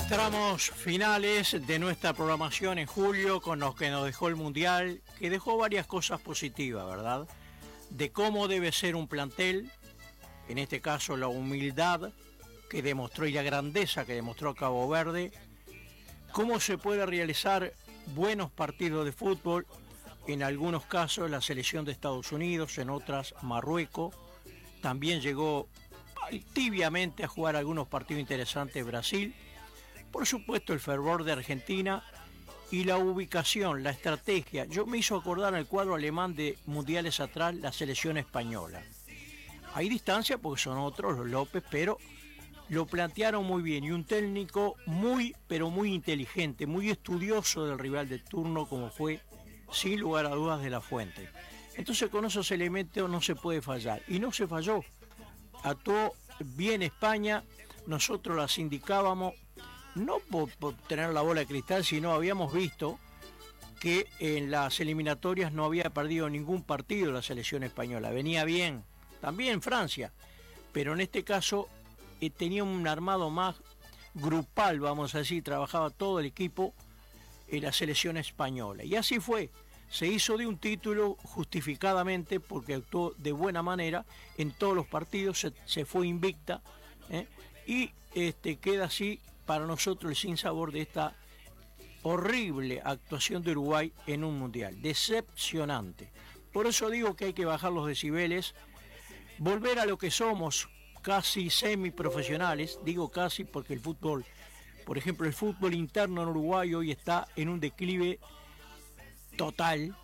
Tramos finales de nuestra programación en julio con los que nos dejó el Mundial, que dejó varias cosas positivas, ¿verdad? De cómo debe ser un plantel, en este caso la humildad que demostró y la grandeza que demostró Cabo Verde, cómo se puede realizar buenos partidos de fútbol, en algunos casos la selección de Estados Unidos, en otras Marruecos, también llegó tibiamente a jugar algunos partidos interesantes Brasil, por supuesto el fervor de Argentina y la ubicación, la estrategia. Yo me hizo acordar el cuadro alemán de mundiales atrás, la selección española. Hay distancia porque son otros, los López, pero lo plantearon muy bien y un técnico muy, pero muy inteligente, muy estudioso del rival de turno como fue, sin lugar a dudas, de la Fuente. Entonces con esos elementos no se puede fallar y no se falló. Actuó bien España, nosotros las indicábamos, no por tener la bola de cristal, sino habíamos visto que en las eliminatorias no había perdido ningún partido la selección española, venía bien, también Francia, pero en este caso tenía un armado más grupal, vamos a decir, trabajaba todo el equipo en la selección española, y así fue, se hizo de un título justificadamente porque actuó de buena manera en todos los partidos, se fue invicta, y queda así para nosotros el sinsabor de esta horrible actuación de Uruguay en un mundial, decepcionante. Por eso digo que hay que bajar los decibeles, volver a lo que somos, casi semiprofesionales, digo casi porque el fútbol, por ejemplo el fútbol interno en Uruguay hoy está en un declive total,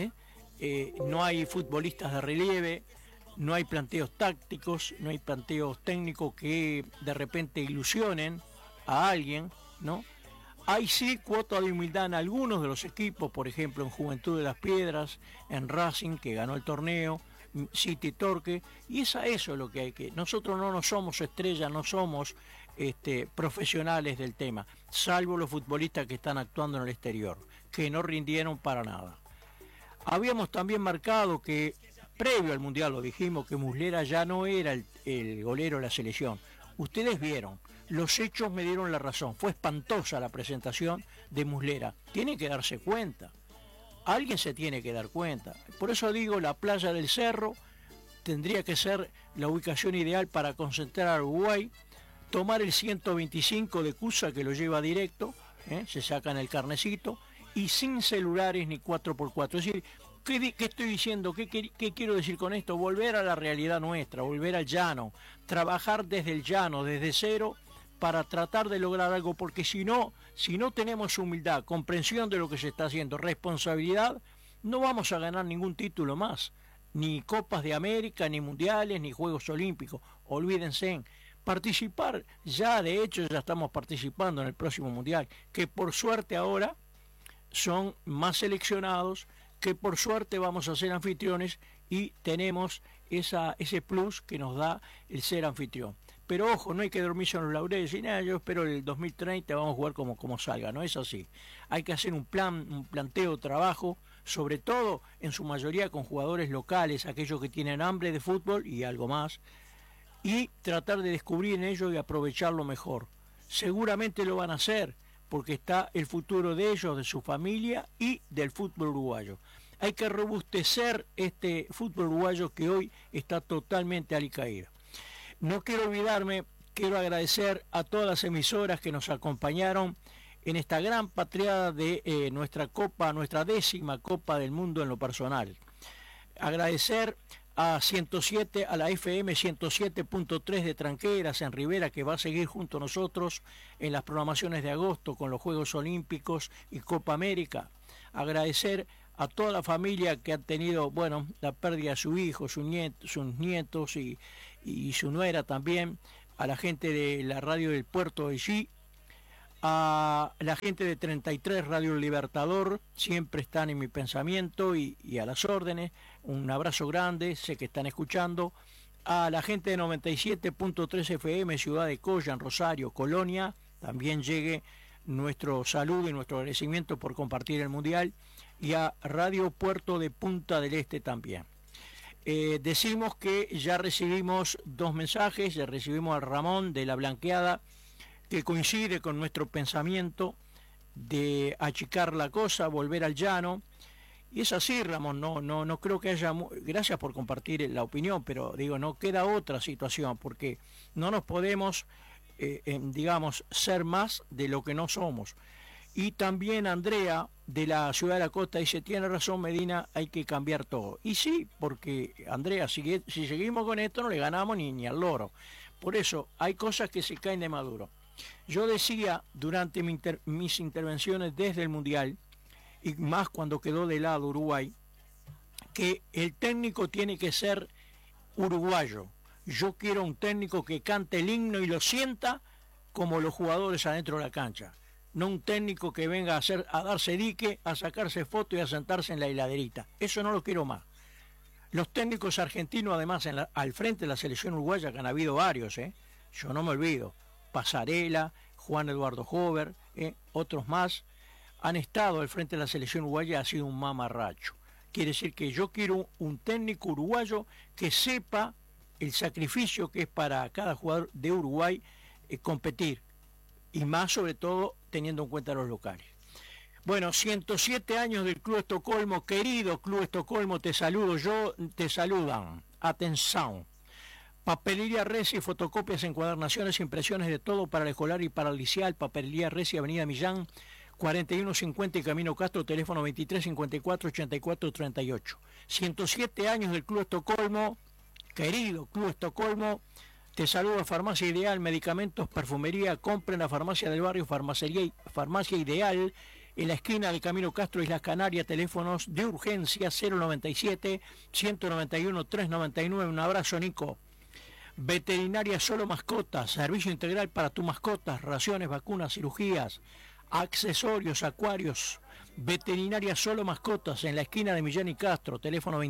no hay futbolistas de relieve, no hay planteos tácticos, no hay planteos técnicos que de repente ilusionen a alguien, ¿no? Hay sí cuota de humildad en algunos de los equipos, por ejemplo en Juventud de las Piedras, en Racing que ganó el torneo, City Torque, y eso es lo que hay que. Nosotros no somos estrellas, no somos profesionales del tema, salvo los futbolistas que están actuando en el exterior, que no rindieron para nada. Habíamos también marcado que previo al Mundial, lo dijimos, que Muslera ya no era el golero de la selección. Ustedes vieron, los hechos me dieron la razón. Fue espantosa la presentación de Muslera. Tienen que darse cuenta. Alguien se tiene que dar cuenta. Por eso digo, la playa del Cerro tendría que ser la ubicación ideal para concentrar a Uruguay. Tomar el 125 de Cusa que lo lleva directo, se sacan el carnecito, y sin celulares ni 4x4. Es decir, ¿qué estoy diciendo? ¿Qué quiero decir con esto? Volver a la realidad nuestra, volver al llano, trabajar desde el llano, desde cero, para tratar de lograr algo, porque si no tenemos humildad, comprensión de lo que se está haciendo, responsabilidad, no vamos a ganar ningún título más, ni Copas de América, ni Mundiales, ni Juegos Olímpicos, olvídense. Participar, ya de hecho ya estamos participando en el próximo Mundial, que por suerte ahora son más seleccionados, que por suerte vamos a ser anfitriones y tenemos ese plus que nos da el ser anfitrión. Pero ojo, no hay que dormirse en los laureles y nada, yo espero el 2030 vamos a jugar como salga, no es así. Hay que hacer un planteo, trabajo, sobre todo en su mayoría con jugadores locales, aquellos que tienen hambre de fútbol y algo más, y tratar de descubrir en ellos y aprovecharlo mejor. Seguramente lo van a hacer, porque está el futuro de ellos, de su familia y del fútbol uruguayo. Hay que robustecer este fútbol uruguayo que hoy está totalmente alicaído. No quiero olvidarme, quiero agradecer a todas las emisoras que nos acompañaron en esta gran patriada de nuestra Copa, nuestra 10ª Copa del Mundo en lo personal. Agradecer a 107, a la FM 107.3 de Tranqueras en Rivera, que va a seguir junto a nosotros en las programaciones de agosto con los Juegos Olímpicos y Copa América. Agradecer a toda la familia que ha tenido, la pérdida de su hijo, sus nietos y su nuera también, a la gente de la radio del Puerto de G, a la gente de 33 Radio Libertador, siempre están en mi pensamiento y a las órdenes, un abrazo grande, sé que están escuchando, a la gente de 97.3 FM, Ciudad de Coya, en Rosario, Colonia, también llegue nuestro saludo y nuestro agradecimiento por compartir el Mundial, y a Radio Puerto de Punta del Este también. Decimos que ya recibimos 2 mensajes, ya recibimos a Ramón de La Blanqueada, que coincide con nuestro pensamiento de achicar la cosa, volver al llano. Y es así, Ramón, no creo que haya... Gracias por compartir la opinión, pero digo, no queda otra situación, porque no nos podemos, digamos, ser más de lo que no somos. Y también Andrea, de la Ciudad de la Costa, dice, tiene razón Medina, hay que cambiar todo. Y sí, porque, Andrea, si seguimos con esto no le ganamos ni al loro. Por eso, hay cosas que se caen de maduro. Yo decía durante mis intervenciones desde el Mundial, y más cuando quedó de lado Uruguay, que el técnico tiene que ser uruguayo. Yo quiero un técnico que cante el himno y lo sienta como los jugadores adentro de la cancha. No un técnico que venga a darse dique, a sacarse foto y a sentarse en la heladerita. Eso no lo quiero más. Los técnicos argentinos, además, al frente de la selección uruguaya, que han habido varios, yo no me olvido, Pasarela, Juan Eduardo Jover, otros más, han estado al frente de la selección uruguaya y ha sido un mamarracho. Quiere decir que yo quiero un técnico uruguayo que sepa el sacrificio que es para cada jugador de Uruguay competir, y más sobre todo teniendo en cuenta los locales. Bueno, 107 años del Club Estocolmo, querido Club Estocolmo, te saludo, te saludan, atención. Papelería Resi, fotocopias, encuadernaciones, impresiones de todo para el escolar y para el liceal. Papelería Resi, Avenida Millán, 4150 y Camino Castro, teléfono 2354-8438. 107 años del Club Estocolmo, querido Club Estocolmo, te saludo. Farmacia Ideal, medicamentos, perfumería, compra en la farmacia del barrio, Farmacia Ideal, en la esquina del Camino Castro y Islas Canarias. Teléfonos de urgencia 097-191-399. Un abrazo, Nico. Veterinaria Solo Mascotas, servicio integral para tus mascotas, raciones, vacunas, cirugías, accesorios, acuarios. Veterinaria Solo Mascotas, en la esquina de Millán y Castro, teléfono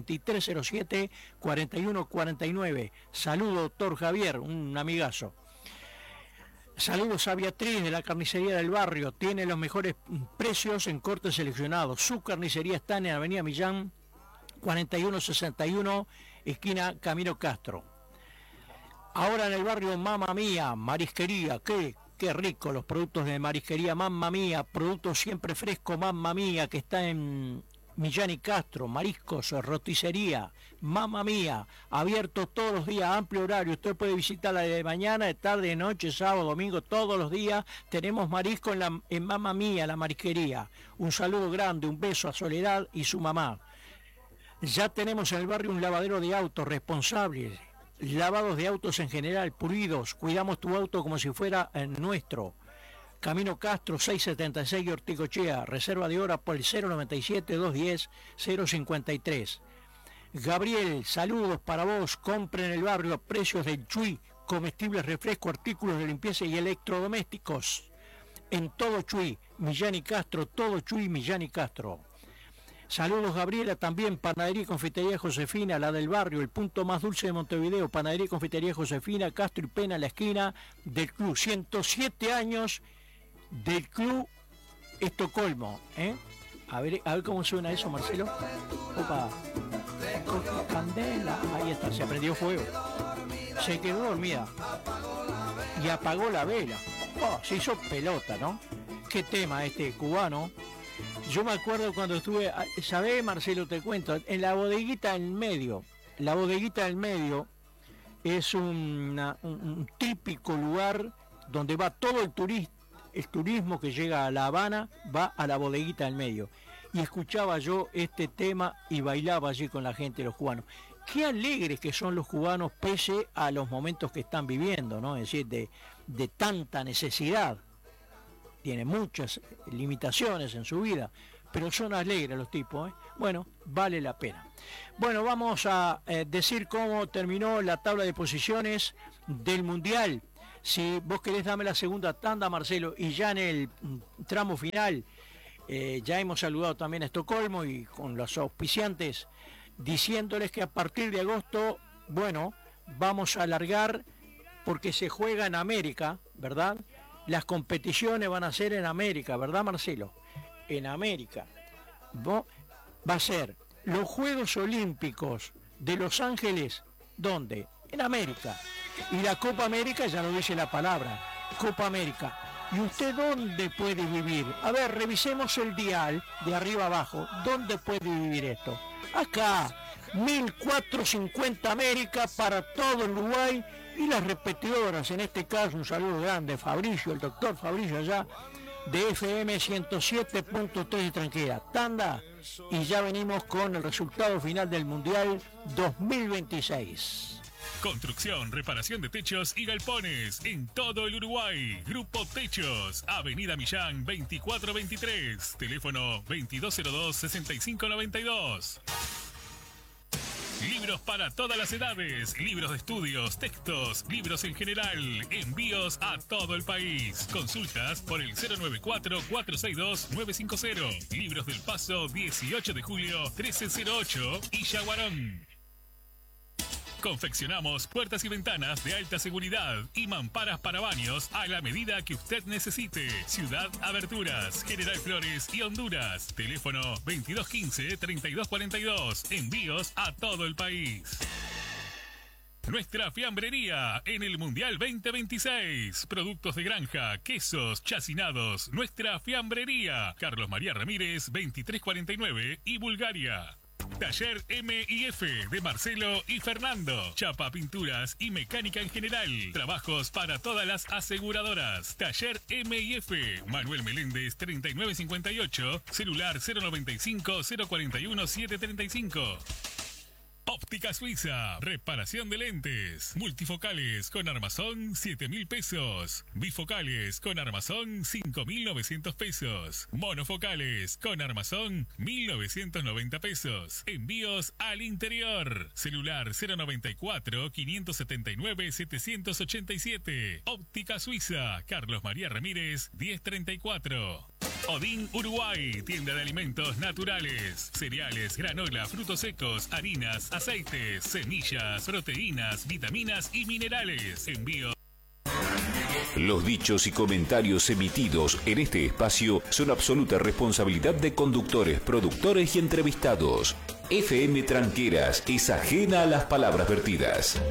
2307-4149. Saludo, doctor Javier, un amigazo. Saludos a Beatriz de la carnicería del barrio, tiene los mejores precios en cortes seleccionados. Su carnicería está en Avenida Millán, 4161, esquina Camino Castro. Ahora en el barrio Mamma Mía, marisquería, qué rico los productos de marisquería Mamma Mía, productos siempre frescos Mamma Mía, que está en Millán y Castro, mariscos, roticería, Mamma Mía, abierto todos los días, amplio horario. Usted puede visitarla de mañana, de tarde, de noche, sábado, domingo, todos los días. Tenemos marisco en Mamma Mía, la marisquería. Un saludo grande, un beso a Soledad y su mamá. Ya tenemos en el barrio un lavadero de autos responsable. Lavados de autos en general, pulidos, cuidamos tu auto como si fuera nuestro. Camino Castro 676 Ortigochea, reserva de hora por el 097-210-053. Gabriel, saludos para vos, compre en el barrio a precios del Chuy, comestibles, refresco, artículos de limpieza y electrodomésticos. En todo Chuy, Millán y Castro, todo Chuy, Millán y Castro. Saludos, Gabriela, también Panadería y Confitería Josefina, la del barrio, el punto más dulce de Montevideo. Panadería y Confitería Josefina, Castro y Pena, la esquina del club. 107 años del Club Estocolmo. A ver cómo suena eso, Marcelo. Opa. Candela. Ahí está, se prendió fuego. Se quedó dormida. Y apagó la vela. Se hizo pelota, ¿no? Qué tema este cubano. Yo me acuerdo cuando estuve, ¿sabés, Marcelo? Te cuento, en la bodeguita del medio. La bodeguita del medio es un típico lugar donde va todo el turismo que llega a La Habana, va a la bodeguita del medio. Y escuchaba yo este tema y bailaba allí con la gente, los cubanos. Qué alegres que son los cubanos pese a los momentos que están viviendo, ¿no? Es decir, de tanta necesidad. Tiene muchas limitaciones en su vida, pero son alegres los tipos, Bueno, vale la pena. Bueno, vamos a decir cómo terminó la tabla de posiciones del Mundial. Si vos querés, dame la segunda tanda, Marcelo, y ya en el tramo final, ya hemos saludado también a Estocolmo y con los auspiciantes, diciéndoles que a partir de agosto, bueno, vamos a alargar porque se juega en América, ¿verdad? Las competiciones van a ser en América, ¿verdad, Marcelo? En América. Va a ser los Juegos Olímpicos de Los Ángeles, ¿dónde? En América. Y la Copa América, ya lo dice la palabra, Copa América. ¿Y usted dónde puede vivir? A ver, revisemos el dial de arriba abajo. ¿Dónde puede vivir esto? Acá, 1450 América para todo el Uruguay y las repetidoras, en este caso un saludo grande, Fabricio, el doctor Fabricio allá, de FM 107.3 de Tranquera. Tanda y ya venimos con el resultado final del Mundial 2026. Construcción, reparación de techos y galpones en todo el Uruguay. Grupo Techos, Avenida Millán 2423, teléfono 2202-6592. Libros para todas las edades, libros de estudios, textos, libros en general, envíos a todo el país. Consultas por el 094-462-950. Libros del Paso 18 de julio 1308 y Yaguarón. Confeccionamos puertas y ventanas de alta seguridad y mamparas para baños a la medida que usted necesite. Ciudad Aberturas, General Flores y Honduras. Teléfono 2215-3242. Envíos a todo el país. Nuestra fiambrería en el Mundial 2026. Productos de granja, quesos, chacinados. Nuestra fiambrería. Carlos María Ramírez, 2349 y Bulgaria. Taller M&F de Marcelo y Fernando. Chapa, pinturas y mecánica en general. Trabajos para todas las aseguradoras. Taller M&F. Manuel Meléndez 3958. Celular 095-041-735. Óptica Suiza, reparación de lentes, multifocales con armazón 7.000 pesos, bifocales con armazón 5.900 pesos, monofocales con armazón 1.990 pesos, envíos al interior, celular 094-579-787, Óptica Suiza, Carlos María Ramírez 1034. Odín Uruguay, tienda de alimentos naturales, cereales, granola, frutos secos, harinas, aceites, semillas, proteínas, vitaminas y minerales. Envío. Los dichos y comentarios emitidos en este espacio son absoluta responsabilidad de conductores, productores y entrevistados. FM Tranqueras es ajena a las palabras vertidas.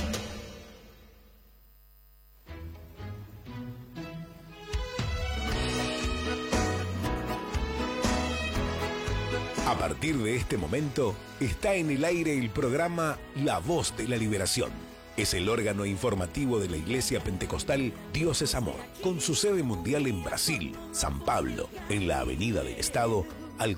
A partir de este momento, está en el aire el programa La Voz de la Liberación. Es el órgano informativo de la Iglesia Pentecostal Dios es Amor, con su sede mundial en Brasil, San Pablo, en la Avenida del Estado, al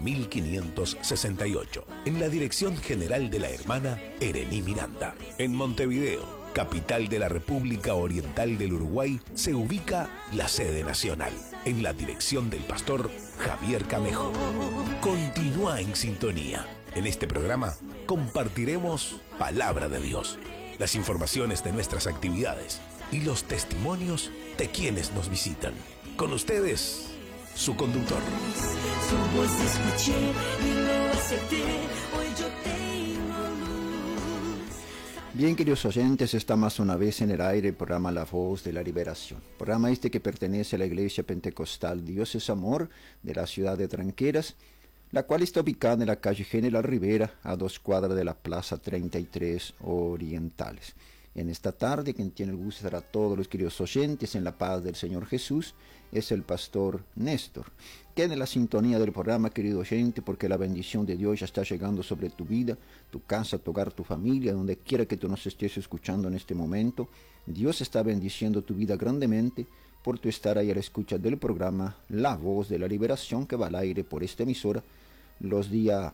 4568, en la dirección general de la hermana Erení Miranda. En Montevideo, capital de la República Oriental del Uruguay, se ubica la sede nacional, en la dirección del pastor Javier Camejo. Continúa en sintonía. En este programa compartiremos Palabra de Dios, las informaciones de nuestras actividades y los testimonios de quienes nos visitan. Con ustedes, su conductor. Su voz escuché y lo acepté, hoy yo tengo luz. Bien, queridos oyentes, está más una vez en el aire el programa La Voz de la Liberación. Programa este que pertenece a la Iglesia Pentecostal Dios es Amor de la ciudad de Tranqueras, la cual está ubicada en la calle General Rivera, a 2 cuadras de la Plaza 33 Orientales. En esta tarde, quien tiene el gusto de estar a todos los queridos oyentes en la paz del Señor Jesús, es el pastor Néstor. Quede en la sintonía del programa, querido oyente, porque la bendición de Dios ya está llegando sobre tu vida, tu casa, tu hogar, tu familia, donde quiera que tú nos estés escuchando en este momento. Dios está bendiciendo tu vida grandemente por tu estar ahí a la escucha del programa La Voz de la Liberación, que va al aire por esta emisora los días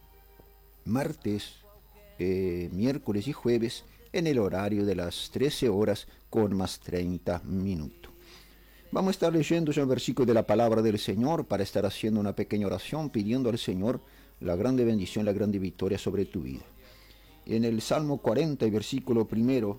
martes, miércoles y jueves, en el horario de las 13 horas con más 30 minutos. Vamos a estar leyendo ya el versículo de la palabra del Señor para estar haciendo una pequeña oración pidiendo al Señor la grande bendición, la grande victoria sobre tu vida. En el Salmo 40 y versículo 1,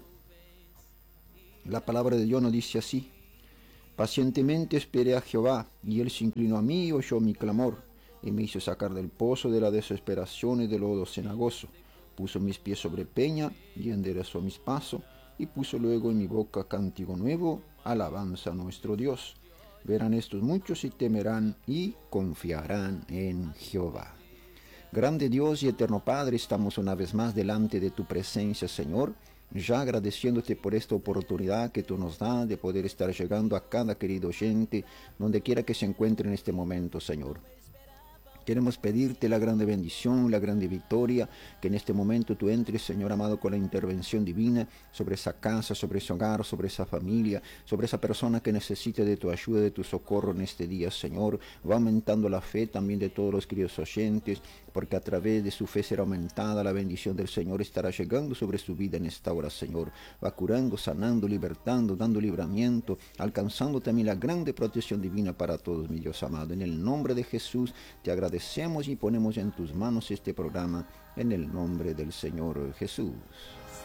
la palabra de Dios nos dice así: pacientemente esperé a Jehová, y él se inclinó a mí y oyó mi clamor, y me hizo sacar del pozo de la desesperación y del lodo cenagoso. Puso mis pies sobre peña y enderezó mis pasos, y puso luego en mi boca cántico nuevo, alabanza a nuestro Dios. Verán estos muchos y temerán y confiarán en Jehová. Grande Dios y eterno Padre, estamos una vez más delante de tu presencia, Señor, ya agradeciéndote por esta oportunidad que tú nos das de poder estar llegando a cada querido oyente, donde quiera que se encuentre en este momento, Señor. Queremos pedirte la grande bendición, la grande victoria, que en este momento tú entres, Señor amado, con la intervención divina sobre esa casa, sobre ese hogar, sobre esa familia, sobre esa persona que necesite de tu ayuda, de tu socorro en este día, Señor. Va aumentando la fe también de todos los queridos oyentes, porque a través de su fe será aumentada, la bendición del Señor estará llegando sobre su vida en esta hora, Señor. Va curando, sanando, libertando, dando libramiento, alcanzando también la grande protección divina para todos, mi Dios amado. En el nombre de Jesús te agradecemos y ponemos en tus manos este programa en el nombre del Señor Jesús.